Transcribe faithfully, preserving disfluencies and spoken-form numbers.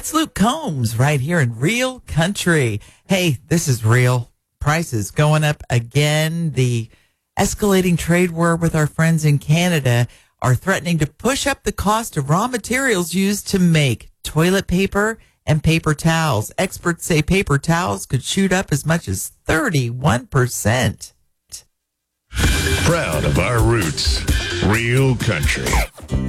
It's Luke Combs right here in Real Country. Hey, this is real. Prices going up again. The escalating trade war with our friends in Canada are threatening to push up the cost of raw materials used to make toilet paper and paper towels. Experts say paper towels could shoot up as much as thirty-one percent. Proud of our roots. Real Country.